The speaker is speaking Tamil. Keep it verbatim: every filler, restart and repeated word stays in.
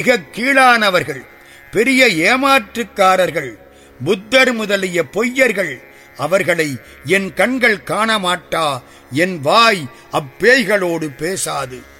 மிக கீழானவர்கள், பெரிய ஏமாற்றுக்காரர்கள், புத்தர் முதலிய பொய்யர்கள், அவர்களை என் கண்கள் காணமாட்டா, என் வாய் அப்பேய்களோடு பேசாது.